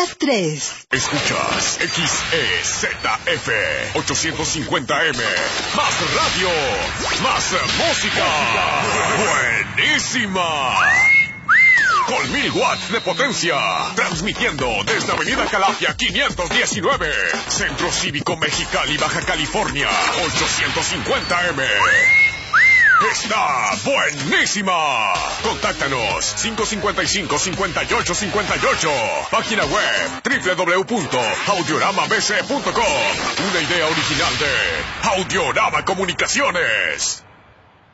las 3. Escuchas XEZF 850M. Más radio, más música. Buenísima. Con 1000 watts de potencia. Transmitiendo desde Avenida Calafia 519. Centro Cívico Mexicali, Baja California. 850M. ¡Está buenísima! Contáctanos 555-5858. Página web www.audioramabc.com. Una idea original de Audiorama Comunicaciones.